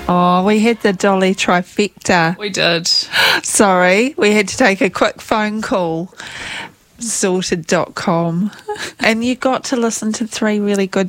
Oh, we had the Dolly trifecta. We did. Sorry, we had to take a quick phone call. Sorted.com. And you got to listen to 3 really good